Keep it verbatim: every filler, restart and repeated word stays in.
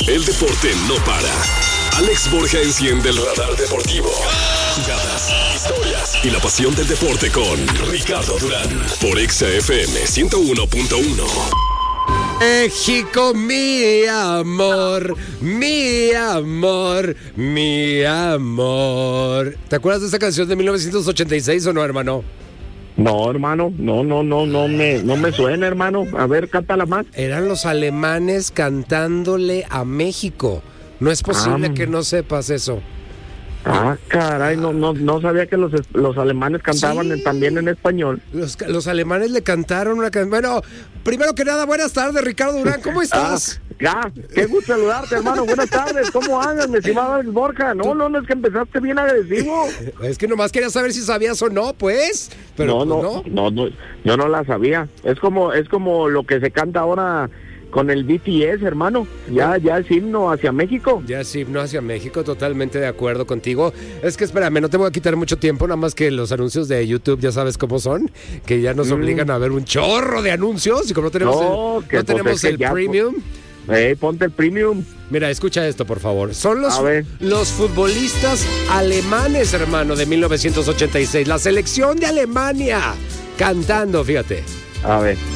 El deporte no para. Alex Borja enciende el radar deportivo. Jugadas, historias y la pasión del deporte con Ricardo Durán por Exa F M ciento uno punto uno. México, mi amor, mi amor, mi amor. ¿Te acuerdas de esa canción de mil novecientos ochenta y seis o no, hermano? No, hermano, no, no, no, no me, no me suena, hermano. A ver, cántala más. Eran los alemanes cantándole a México. No es posible Ah. que no sepas eso. Ah, caray, no, no, no sabía que los, los alemanes cantaban Sí. en- también en español. Los, los alemanes le cantaron una canción. Bueno, primero que nada, buenas tardes, Ricardo Durán. ¿Cómo estás? Ah, ya, qué gusto saludarte, hermano. Buenas tardes, ¿cómo andas, mi estimado Alex Borja? No, no, no, es que empezaste bien agresivo. Es que nomás quería saber si sabías o no, pues. Pero no, pues, no, no, no, yo no la sabía. Es como, es como lo que se canta ahora con el B T S, hermano. Ya, ya es himno hacia México. Ya sí, no hacia México, totalmente de acuerdo contigo. Es que espérame, no te voy a quitar mucho tiempo, nada más que los anuncios de YouTube ya sabes cómo son, que ya nos Mm. obligan a ver un chorro de anuncios y como no tenemos No, el, que no pues tenemos es que el ya, premium. Eh, ponte el premium. Mira, escucha esto, por favor. Son los, A ver. los futbolistas alemanes, hermano, de mil novecientos ochenta y seis. La selección de Alemania cantando, fíjate. A ver.